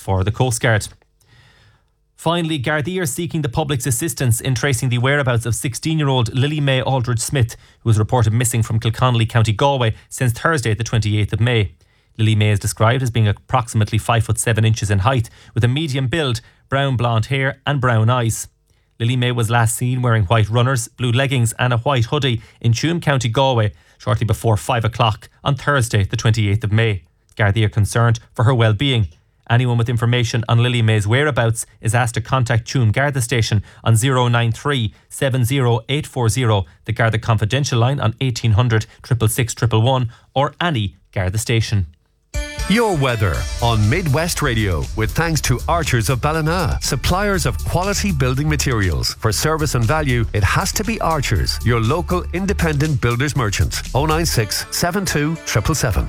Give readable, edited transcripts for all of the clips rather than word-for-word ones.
for the Coast Guard. Finally, Gardaí are seeking the public's assistance in tracing the whereabouts of 16-year-old Lily May Aldridge Smith, who was reported missing from Kilconnelly, County Galway, since Thursday, the 28th of May. Lily May is described as being approximately 5 foot 7 inches in height, with a medium build, brown blonde hair and brown eyes. Lily May was last seen wearing white runners, blue leggings and a white hoodie in Tuam, County Galway, shortly before 5 o'clock on Thursday, the 28th of May. Gardaí are concerned for her well-being. Anyone with information on Lily May's whereabouts is asked to contact Tuam Garda Station on 093 70840, the Garda Confidential line on 1800 666 111, or any Garda Station. Your weather on Midwest Radio, with thanks to Archers of Ballina, suppliers of quality building materials. For service and value, it has to be Archers, your local independent builders merchant. 096 72 777.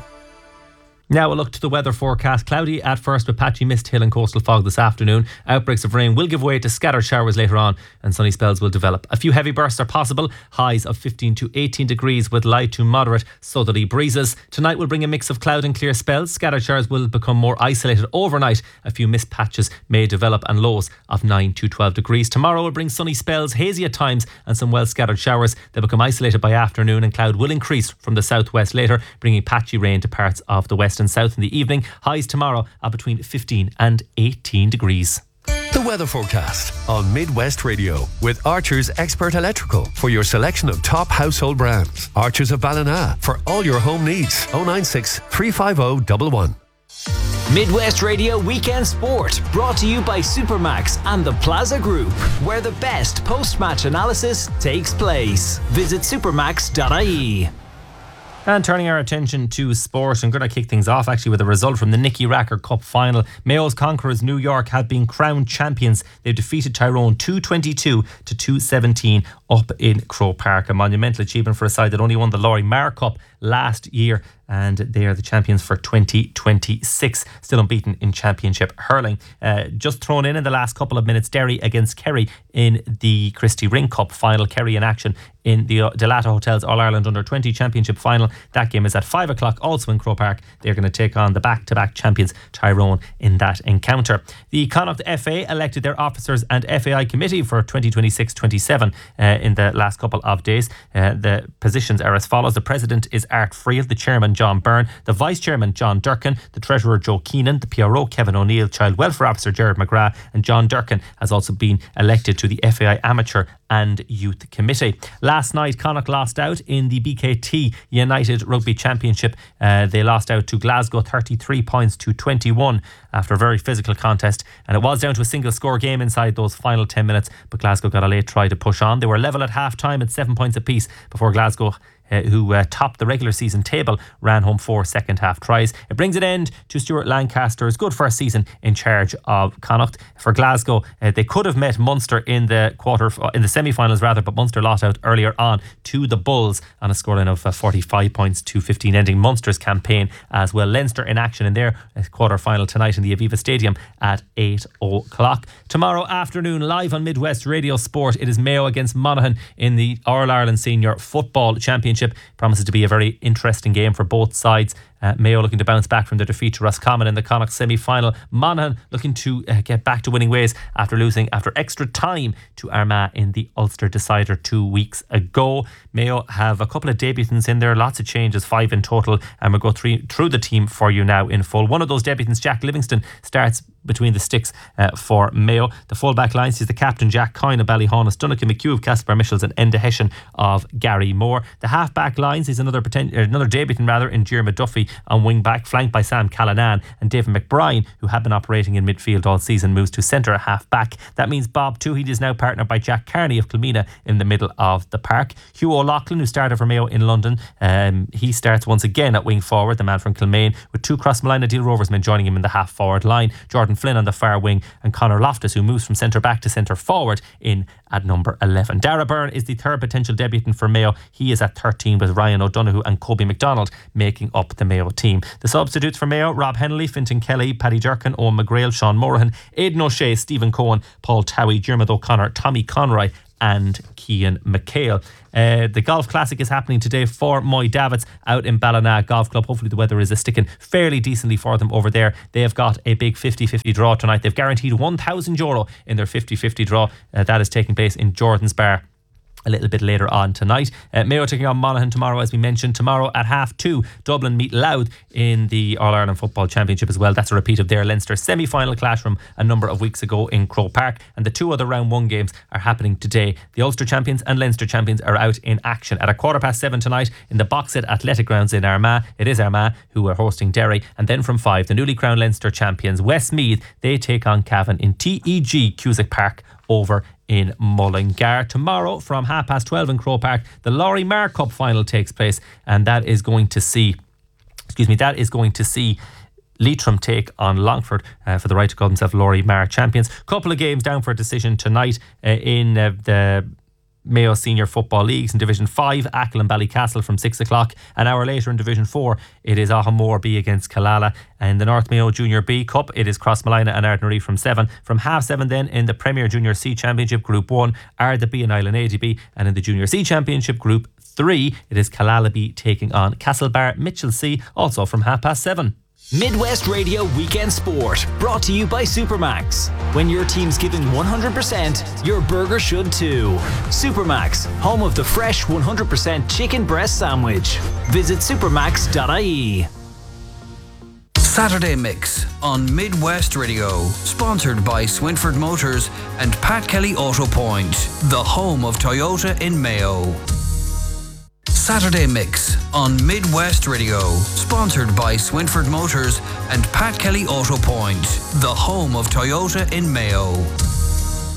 Now we'll look to the weather forecast. Cloudy at first with patchy mist, hail and coastal fog this afternoon. Outbreaks of rain will give way to scattered showers later on and sunny spells will develop. A few heavy bursts are possible. Highs of 15 to 18 degrees with light to moderate southerly breezes. Tonight will bring a mix of cloud and clear spells. Scattered showers will become more isolated overnight. A few mist patches may develop and lows of 9 to 12 degrees. Tomorrow will bring sunny spells, hazy at times and some well scattered showers. They'll become isolated by afternoon and cloud will increase from the southwest later, bringing patchy rain to parts of the west and south in the evening. Highs tomorrow are between 15 and 18 degrees. The weather forecast on Midwest Radio with Archers Expert Electrical for your selection of top household brands. Archers of Ballina for all your home needs. 096 350 111. Midwest Radio Weekend Sport, brought to you by Supermax and the Plaza Group, where the best post-match analysis takes place. Visit supermax.ie. And turning our attention to sport, I'm going to kick things off actually with a result from the Nicky Racker Cup final. Mayo's conquerors New York have been crowned champions. They've defeated Tyrone 222 to 217 up in Croke Park. A monumental achievement for a side that only won the Laurie Marr Cup last year, and they are the champions for 2026, still unbeaten in championship hurling. Just thrown in the last couple of minutes, Derry against Kerry in the Christy Ring Cup final. Kerry in action in the Delata Hotels All-Ireland Under-20 Championship final. That game is at 5 o'clock, also in Croke Park. They're going to take on the back-to-back champions Tyrone in that encounter. The Connacht FA elected their officers and FAI committee for 2026-27 in the last couple of days. The positions are as follows. The president is Art Friel, the chairman John Byrne, the vice chairman John Durkin, the treasurer Joe Keenan, the PRO Kevin O'Neill, child welfare officer Gerard McGrath, and John Durkin has also been elected to the FAI Amateur and Youth Committee. Last night, Connacht lost out in the BKT United Rugby Championship. They lost out to Glasgow 33 points to 21 after a very physical contest, and it was down to a single score game inside those final 10 minutes, but Glasgow got a late try to push on. They were level at half time at 7 points apiece before Glasgow, who topped the regular season table, ran home 4 second half tries. It brings an end to Stuart Lancaster's good first season in charge of Connacht. For Glasgow, they could have met Munster in the semi-finals rather, but Munster lost out earlier on to the Bulls on a scoreline of 45 points to 15, ending Munster's campaign as well. Leinster in action in their quarter-final tonight in the Aviva Stadium at 8 o'clock. Tomorrow afternoon, live on Midwest Radio Sport, it is Mayo against Monaghan in the All-Ireland Senior Football Championship. Promises to be a very interesting game for both sides. Mayo looking to bounce back from their defeat to Roscommon in the Connacht semi-final. Monaghan looking to get back to winning ways after losing after extra time to Armagh in the Ulster decider 2 weeks ago. Mayo have a couple of debutants in there, lots of changes, 5 in total, and we'll go through the team for you now in full. One of those debutants, Jack Livingston, starts between the sticks for Mayo. The full-back line sees the captain Jack Coyne of Ballyhaunis, Dunica McHugh of Caspar Michels, and Enda Hession of Gary Moore. The half-back line sees another debutant in Diarmuid Duffy on wing-back, flanked by Sam Callanan, and David McBride, who had been operating in midfield all season, moves to centre half-back. That means Bob Toohey is now partnered by Jack Carney of Kilmina in the middle of the park. Hugh O'Loughlin, who started for Mayo in London, he starts once again at wing-forward, the man from Kilmaine, with 2 Crossmolina Deal Rovers men joining him in the half-forward line. Jordan Flynn on the far wing, and Conor Loftus, who moves from centre-back to centre-forward in at number 11. Dara Byrne is the third potential debutant for Mayo. He is at 13 with Ryan O'Donoghue and Kobe McDonald making up the Mayo team. The substitutes for Mayo: Rob Hennelly, Fintan Kelly, Paddy Durkin, Owen McGrail, Sean Morahan, Aidan O'Shea, Stephen Cohen, Paul Towie, Diarmuid O'Connor, Tommy Conroy and Cian McHale. The Golf Classic is happening today for Moy Davits out in Ballina Golf Club. Hopefully the weather is sticking fairly decently for them over there. They have got a big 50-50 draw tonight. They've guaranteed €1,000 in their 50-50 draw. That is taking place in Jordan's Bar a little bit later on tonight. Mayo taking on Monaghan tomorrow, as we mentioned. Tomorrow at 2:30, Dublin meet Louth in the All-Ireland Football Championship as well. That's a repeat of their Leinster semi-final clash from a number of weeks ago in Croke Park. And the 2 other round 1 games are happening today. The Ulster champions and Leinster champions are out in action at 7:15 tonight in the Boxit Athletic Grounds in Armagh. It is Armagh who are hosting Derry. And then from 5, the newly crowned Leinster champions Westmeath, they take on Cavan in TEG Cusack Park over in Mullingar. Tomorrow from 12:30 in Croke Park, the Laurie Marr Cup final takes place, and that is going to see Leitrim take on Longford for the right to call themselves Laurie Marr champions. Couple of games down for a decision tonight in the Mayo Senior Football Leagues. In Division 5, Achill and Ballycastle from 6 o'clock. An hour later in Division 4, it is Ahamore B against Killala. And the North Mayo Junior B Cup, it is Crossmalina and Ardnaree from 7. From 7:30 then in the Premier Junior C Championship Group 1, Arda B and Island ADB. And in the Junior C Championship Group 3, it is Killala B taking on Castlebar Mitchell C, also from 7:30. Midwest Radio Weekend Sport, brought to you by Supermax. When your team's giving 100%, your burger should too. Supermax, home of the fresh 100% chicken breast sandwich. Visit supermax.ie. Saturday Mix on Midwest Radio, sponsored by Swinford Motors and Pat Kelly Auto Point, the home of Toyota in Mayo. Saturday Mix on Midwest Radio, sponsored by Swinford Motors and Pat Kelly Auto Point, the home of Toyota in Mayo.